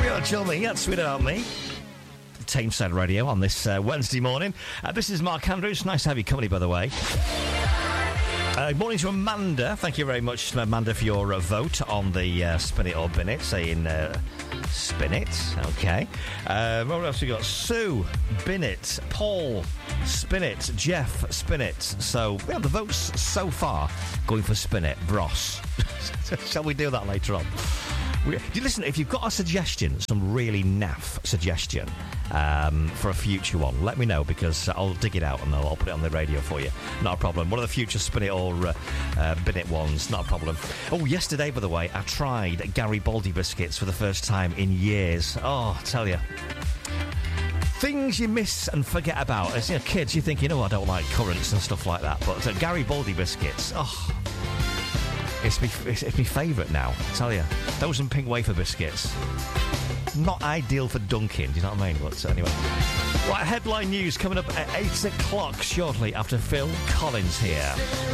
Chill Me, that's Sweet About Me. Tameside Radio on this Wednesday morning. This is Mark Andrews. Nice to have you company, by the way. Good morning to Amanda. Thank you very much, Amanda, for your vote on the Spin It or Bin It, saying spin it. Okay. What else we got? Sue, bin it. Paul, spin it. Jeff, spin it. So, we have the votes so far going for spin it. Bros. Shall we do that later on? Listen, if you've got a suggestion, some really naff suggestion for a future one, let me know, because I'll dig it out and I'll put it on the radio for you. Not a problem. One of the future Spin It or Bin It ones, not a problem. Oh, yesterday, by the way, I tried Garibaldi biscuits for the first time in years. Oh, I tell you. Things you miss and forget about. As you know, kids, you're thinking, oh, I don't like currants and stuff like that. But Garibaldi biscuits, oh... It's my favourite now, I tell you. Those and pink wafer biscuits. Not ideal for dunking, do you know what I mean? But anyway. Right, headline news coming up at 8 o'clock shortly after Phil Collins here.